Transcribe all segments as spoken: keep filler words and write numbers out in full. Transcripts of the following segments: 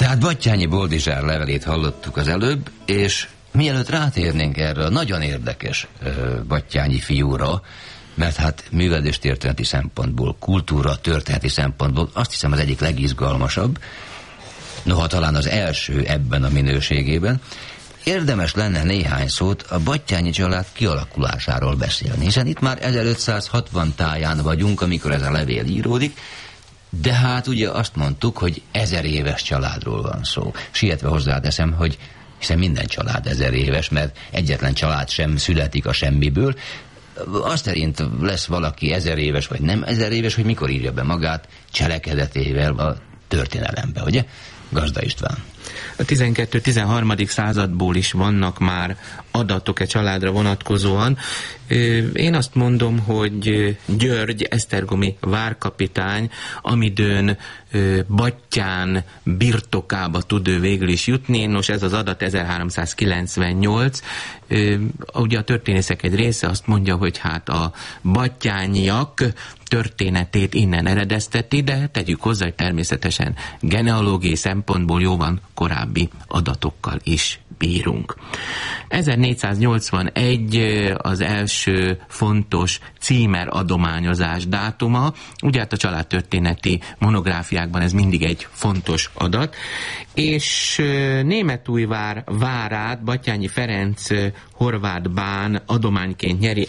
Tehát Batthyány Boldizsár levelét hallottuk az előbb, és mielőtt rátérnénk erre a nagyon érdekes uh, batthyányi fiúra, mert hát művelődéstörténeti szempontból, kultúra történeti szempontból azt hiszem az egyik legizgalmasabb, noha talán az első ebben a minőségében, érdemes lenne néhány szót a Batthyányi család kialakulásáról beszélni, hiszen itt már ezerötszázhatvan táján vagyunk, amikor ez a levél íródik, de hát ugye azt mondtuk, hogy ezer éves családról van szó. Sietve hozzáteszem, hogy hiszen minden család ezer éves, mert egyetlen család sem születik a semmiből. Azt szerint lesz valaki ezer éves, vagy nem ezer éves, hogy mikor írja be magát cselekedetével a történelembe, ugye? Gazda István. A tizenkettő-tizenharmadik századból is vannak már adatok e családra vonatkozóan. Én azt mondom, hogy György, esztergomi várkapitány, amidőn Battyán birtokába tud ő végül is jutni. Nos, ez az adat ezerháromszázkilencvennyolc. Ugye a történészek egy része azt mondja, hogy hát a battyányiak történetét innen eredezteti, de tegyük hozzá, hogy természetesen genealógiai szempontból jóval korábbi adatokkal is bírunk. ezernégyszáznyolcvanegy az első fontos címer adományozás dátuma, ugye hát a családtörténeti monográfiákban ez mindig egy fontos adat, és Németújvár várát Batthyány Ferenc horvát bán adományként nyeri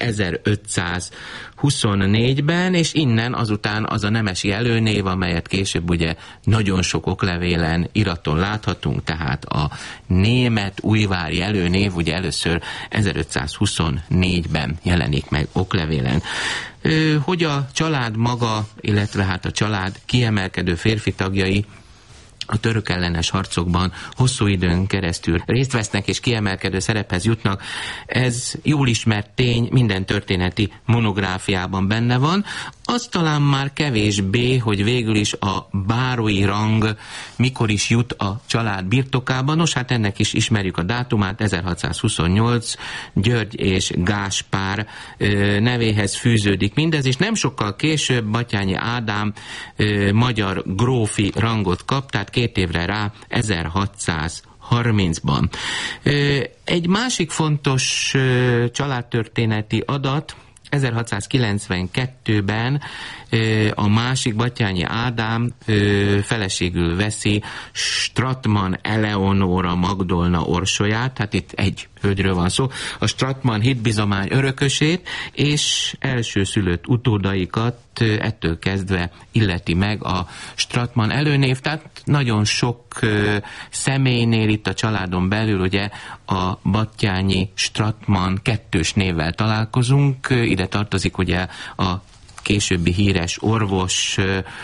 ezerötszázhuszonnégyben, és innen azután az a nemesi előnév, amelyet később ugye nagyon sok oklevélen, iraton láthatunk, tehát a német újvári előnév ugye először ezerötszázhuszonnégyben jelenik meg oklevélen. Hogy a család maga, illetve hát a család kiemelkedő férfi tagjai a török ellenes harcokban hosszú időn keresztül részt vesznek és kiemelkedő szerephez jutnak, ez jól ismert tény, minden történeti monográfiában benne van. Az talán már kevésbé, hogy végül is a bárói rang mikor is jut a család birtokába. Nos, hát ennek is ismerjük a dátumát, ezerhatszázhuszonnyolc, György és Gáspár nevéhez fűződik mindez, és nem sokkal később Batthyányi Ádám magyar grófi rangot kap, tehát két évre rá ezerhatszázharmincban. Egy másik fontos családtörténeti adat, ezerhatszázkilencvenkettőben a másik Batthyányi Ádám feleségül veszi Stratmann Eleonóra Magdolna Orsolyát, hát itt egy hölgyről van szó, a Stratmann hitbizomány örökösét, és elsőszülött utódaikat ettől kezdve illeti meg a Stratmann előnév, tehát nagyon sok személynél itt a családon belül ugye a Batthyányi Stratmann kettős névvel találkozunk, ide tartozik ugye a későbbi híres orvos,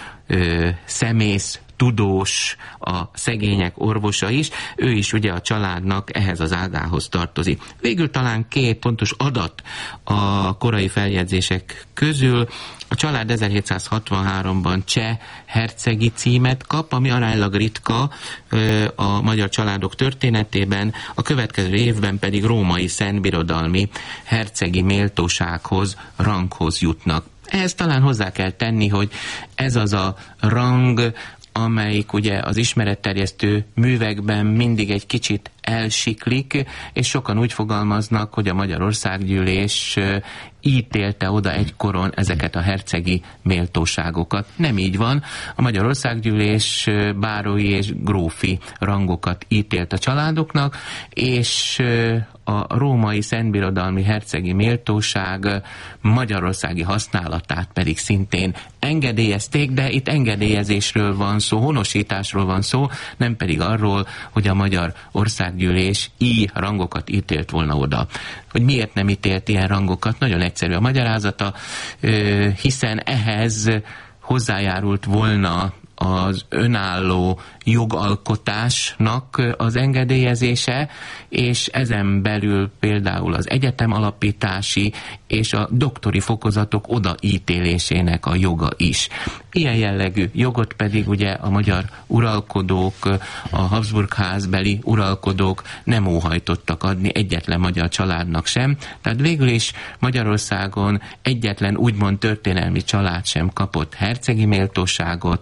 szemész, tudós, a szegények orvosa is, ő is ugye a családnak ehhez az ágához tartozik. Végül talán két pontos adat a korai feljegyzések közül. A család ezerhétszázhatvanháromban cseh hercegi címet kap, ami aránylag ritka a magyar családok történetében, a következő évben pedig római szentbirodalmi hercegi méltósághoz, ranghoz jutnak. Ehhez talán hozzá kell tenni, hogy ez az a rang, amelyik ugye az ismeretterjesztő művekben mindig egy kicsit elsiklik, és sokan úgy fogalmaznak, hogy a Magyar Országgyűlés ítélte oda egykoron ezeket a hercegi méltóságokat. Nem így van. A Magyar Országgyűlés bárói és grófi rangokat ítélt a családoknak, és a római szentbirodalmi hercegi méltóság magyarországi használatát pedig szintén engedélyezték, de itt engedélyezésről van szó, honosításról van szó, nem pedig arról, hogy a Magyar Országgyűlés így rangokat ítélt volna oda. Hogy miért nem ítélt ilyen rangokat? Nagyon egyszerű a magyarázata, hiszen ehhez hozzájárult volna az önálló jogalkotásnak az engedélyezése, és ezen belül például az egyetem alapítási és a doktori fokozatok odaítélésének a joga is. Ilyen jellegű jogot pedig ugye a magyar uralkodók, a Habsburg-házbeli uralkodók nem óhajtottak adni egyetlen magyar családnak sem, tehát végül is Magyarországon egyetlen úgymond történelmi család sem kapott hercegi méltóságot, a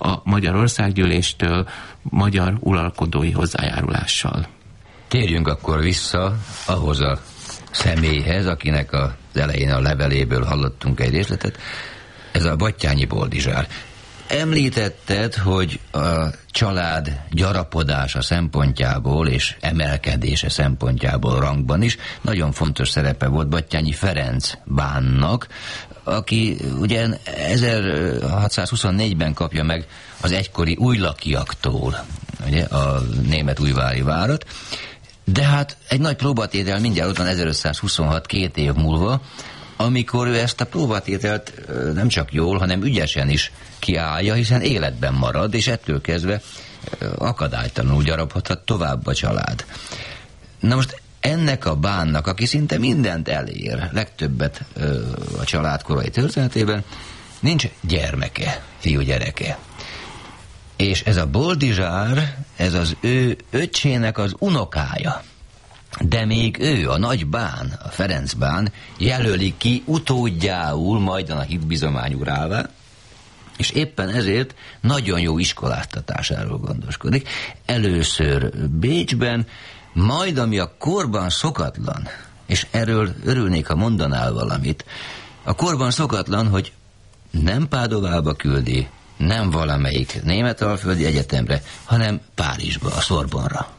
a Magyar Országgyűléstől magyar uralkodói hozzájárulással. Térjünk akkor vissza ahhoz a személyhez, akinek az elején a leveléből hallottunk egy részletet, ez a Batthyány Boldizsár. Említetted, hogy a család gyarapodása szempontjából és emelkedése szempontjából rangban is nagyon fontos szerepe volt Batthyány Ferenc bánnak, aki ugye ezerhatszázhuszonnégyben kapja meg az egykori újlakiaktól ugye, a német újvári várat, de hát egy nagy próbatétel mindjárt ott van ezerötszázhuszonhat, két év múlva, amikor ő ezt a próbatételt nem csak jól, hanem ügyesen is kiállja, hiszen életben marad, és ettől kezdve akadálytalanul gyarapodhat tovább a család. Na most ennek a bánnak, aki szinte mindent elér, legtöbbet a család korai történetében, nincs gyermeke, fiúgyereke. És ez a Boldizsár, ez az ő öccsének az unokája. De még ő, a nagy bán, a Ferenc bán jelöli ki utódjául majdan a hitbizományúrává, és éppen ezért nagyon jó iskoláztatásáról gondoskodik. Először Bécsben, majd ami a korban szokatlan, és erről örülnék, ha mondanál valamit, a korban szokatlan, hogy nem Pádovába küldi, nem valamelyik németalföldi egyetemre, hanem Párizsba, a Sorbonra.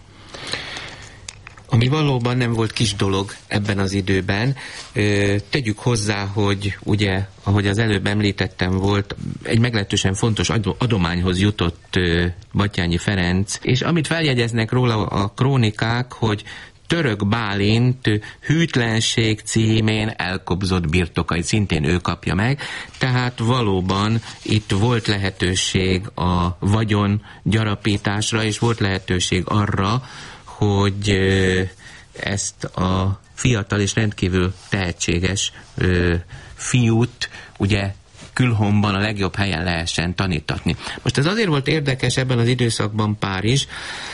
Ami valóban nem volt kis dolog ebben az időben. Tegyük hozzá, hogy ugye, ahogy az előbb említettem, volt egy meglehetősen fontos adományhoz jutott Batthyány Ferenc, és amit feljegyeznek róla a krónikák, hogy Török Bálint hűtlenség címén elkobzott birtokait szintén ő kapja meg, tehát valóban itt volt lehetőség a vagyon gyarapításra, és volt lehetőség arra, hogy ezt a fiatal és rendkívül tehetséges fiút ugye külhomban a legjobb helyen lehessen tanítatni. Most ez azért volt érdekes ebben az időszakban Párizs,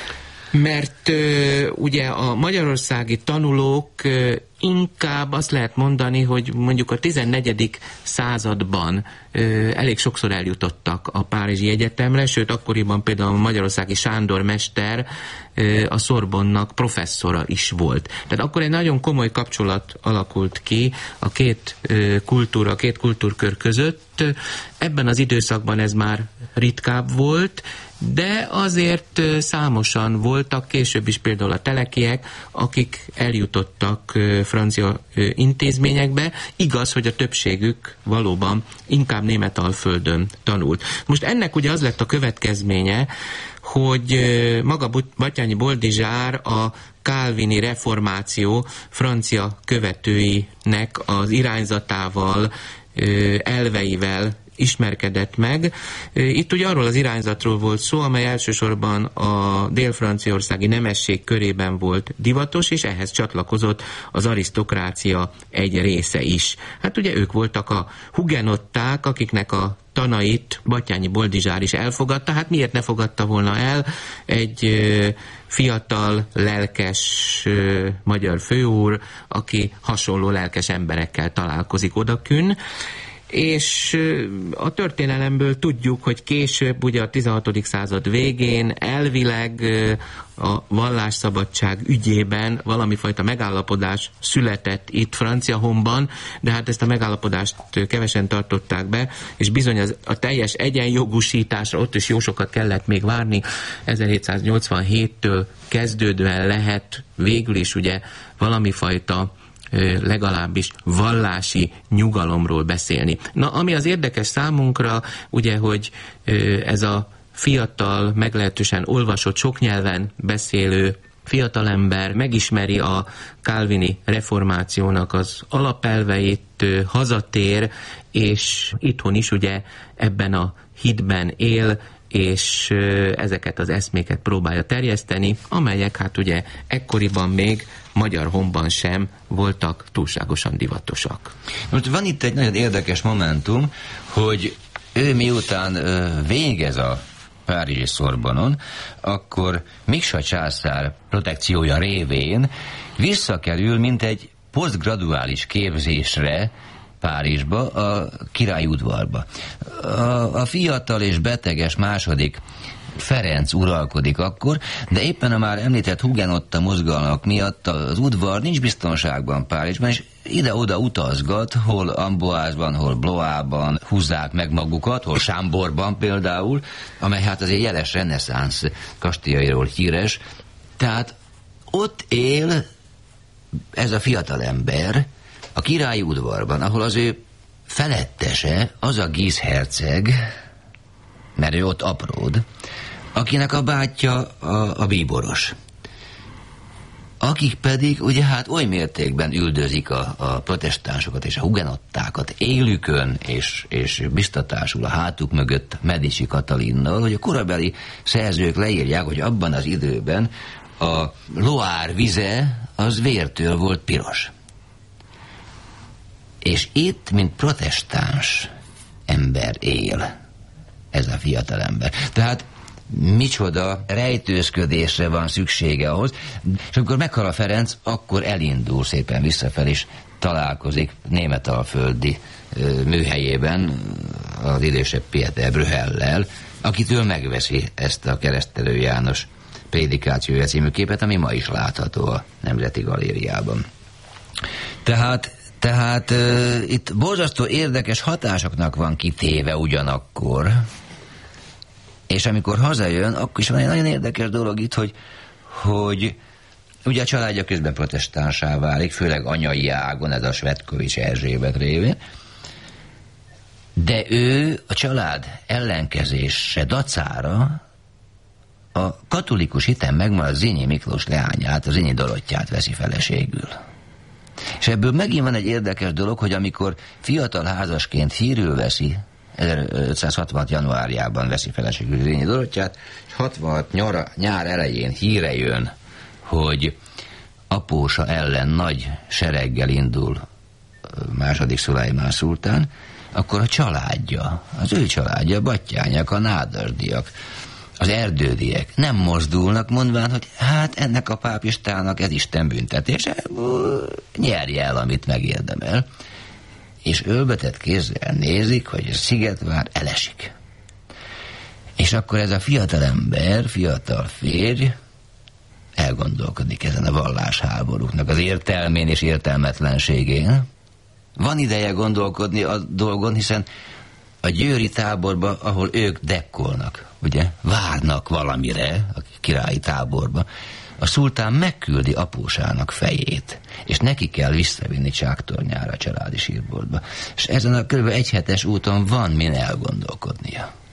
mert ugye a magyarországi tanulók inkább azt lehet mondani, hogy mondjuk a tizennegyedik században ö, elég sokszor eljutottak a Párizsi Egyetemre, sőt akkoriban például a magyarországi Sándor mester ö, a Sorbonnak professzora is volt. Tehát akkor egy nagyon komoly kapcsolat alakult ki a két ö, kultúra, a két kultúrkör között. Ebben az időszakban ez már ritkább volt, de azért számosan voltak, később is például a telekiek, akik eljutottak francia intézményekbe. Igaz, hogy a többségük valóban inkább Németalföldön tanult. Most ennek ugye az lett a következménye, hogy maga Batthyány Boldizsár a kálvini reformáció francia követőinek az irányzatával, elveivel ismerkedett meg. Itt ugye arról az irányzatról volt szó, amely elsősorban a dél-franciaországi nemesség körében volt divatos, és ehhez csatlakozott az arisztokrácia egy része is. Hát ugye ők voltak a hugenották, akiknek a tanait Batthyány Boldizsár is elfogadta. Hát miért ne fogadta volna el egy fiatal, lelkes magyar főúr, aki hasonló lelkes emberekkel találkozik odakün. És a történelemből tudjuk, hogy később, ugye a tizenhatodik század végén elvileg a vallásszabadság ügyében valamifajta megállapodás született itt Franciahomban, de hát ezt a megállapodást kevesen tartották be, és bizony az, a teljes egyenjogúsításra ott is jó sokat kellett még várni. ezerhétszáznyolcvanhéttől kezdődően lehet végül is ugye valamifajta legalábbis vallási nyugalomról beszélni. Na, ami az érdekes számunkra, ugye, hogy ez a fiatal, meglehetősen olvasott, sok nyelven beszélő fiatalember megismeri a kálvini reformációnak az alapelveit, hazatér, és itthon is ugye ebben a hitben él, és ezeket az eszméket próbálja terjeszteni, amelyek hát ugye ekkoriban még Magyarhomban sem voltak túlságosan divatosak. Most van itt egy nagyon érdekes momentum, hogy ő miután végez a párizsi Sorbonon, akkor Miksa császár protekciója révén visszakerül, mint egy posztgraduális képzésre Párizsba, a királyi udvarba. A, a fiatal és beteges második Ferenc uralkodik akkor, de éppen a már említett hugenotta mozgalmak miatt az udvar nincs biztonságban Párizsban, és ide-oda utazgat, hol Amboise-ban, hol Blois-ban húzzák meg magukat, hol Chambordban például, amely hát azért jeles reneszánsz kastélyairól híres. Tehát ott él ez a fiatal ember a királyi udvarban, ahol az ő felettese, az a Guise herceg, mert ő ott apród, akinek a bátyja a, a bíboros. Akik pedig ugye hát oly mértékben üldözik a, a protestánsokat és a hugenottákat élükön és, és biztatásul a hátuk mögött Medici Katalinnal, hogy a korabeli szerzők leírják, hogy abban az időben a Loire vize az vértől volt piros. És itt, mint protestáns ember él ez a fiatal ember. Tehát micsoda rejtőzködésre van szüksége ahhoz, és amikor meghal a Ferenc, akkor elindul szépen visszafelé, és találkozik Németalföldi műhelyében az idősebb Pieter Bruegellel, akitől megveszi ezt a Keresztelő János prédikációja című képet, ami ma is látható a Nemzeti Galériában. Tehát Tehát uh, itt borzasztó érdekes hatásoknak van kitéve ugyanakkor, és amikor hazajön, akkor is van egy nagyon érdekes dolog itt, hogy, hogy ugye a családja közben protestánsá válik, főleg anyai ágon, ez a Svetkovics Erzsébet révén, de ő a család ellenkezése dacára a katolikus hiten megmaradt Zényi Miklós leányát, a Zényi Dorottyát veszi feleségül. És ebből megint van egy érdekes dolog, hogy amikor fiatal házasként hírül veszi, ezerötszázhatvanhat januárjában veszi feleségül Zényi Dorottyát, és hatvanhat nyara, nyár elején híre jön, hogy apósa ellen nagy sereggel indul második Szulajmán szultán, akkor a családja, az ő családja, Battyányak, a Nádasdiak, az Erdődiek nem mozdulnak, mondván, hogy hát ennek a pápistának ez Isten büntetése, nyerje el, amit megérdemel. És ölbetett kézzel nézik, hogy a Szigetvár elesik. És akkor ez a fiatal ember, fiatal férj elgondolkodik ezen a vallásháborúknak az értelmén és értelmetlenségén. Van ideje gondolkodni a dolgon, hiszen a győri táborba, ahol ők dekkolnak, ugye, várnak valamire, a királyi táborba, a szultán megküldi apósának fejét, és neki kell visszavinni Csáktornyára, a családi sírboltba. És ezen a kb. egyhetes úton van min elgondolkodnia.